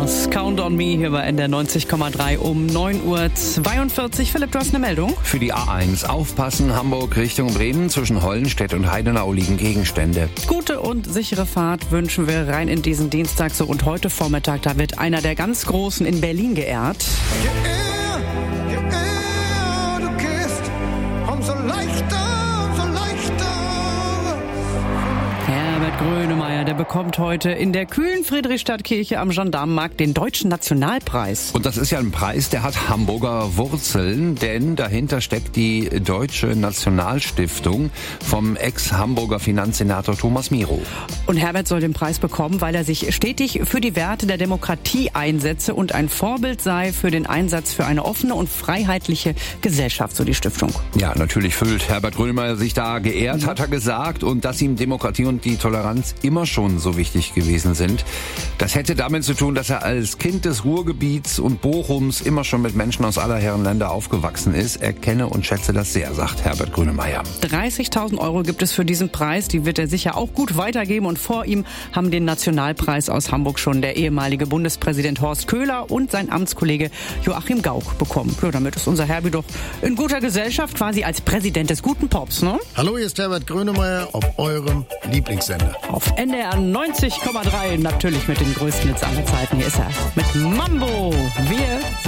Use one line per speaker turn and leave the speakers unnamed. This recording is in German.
Stars, Count on Me hier bei NDR 90,3 um 9:42 Uhr. Philipp, du hast eine Meldung?
Für die A1 aufpassen, Hamburg Richtung Bremen, zwischen Hollenstedt und Heidenau liegen Gegenstände.
Gute und sichere Fahrt wünschen wir rein in diesen Dienstag so, und heute Vormittag, da wird einer der ganz Großen in Berlin geehrt.
Du gehst, umso leichter.
Herbert Grönemeyer, der bekommt heute in der kühlen Friedrichstadtkirche am Gendarmenmarkt den Deutschen Nationalpreis.
Und das ist ja ein Preis, der hat Hamburger Wurzeln, denn dahinter steckt die Deutsche Nationalstiftung vom Ex-Hamburger Finanzsenator Thomas Miro.
Und Herbert soll den Preis bekommen, weil er sich stetig für die Werte der Demokratie einsetze und ein Vorbild sei für den Einsatz für eine offene und freiheitliche Gesellschaft, so die Stiftung.
Ja, natürlich fühlt Herbert Grönemeyer sich da geehrt, hat er gesagt, und dass ihm Demokratie und die Toleranz immer schon so wichtig gewesen sind. Das hätte damit zu tun, dass er als Kind des Ruhrgebiets und Bochums immer schon mit Menschen aus aller Herren Länder aufgewachsen ist. Er kenne und schätze das sehr, sagt Herbert Grönemeyer.
30.000 € gibt es für diesen Preis. Die wird er sicher auch gut weitergeben. Und vor ihm haben den Nationalpreis aus Hamburg schon der ehemalige Bundespräsident Horst Köhler und sein Amtskollege Joachim Gauck bekommen. Ja, damit ist unser Herbie doch in guter Gesellschaft, quasi als Präsident des guten Pops, ne?
Hallo, hier ist Herbert Grönemeyer auf eurem Lieblingssender.
Auf NDR 90,3, natürlich mit den größten Hits aller Zeiten. Hier ist er mit Mambo. Wir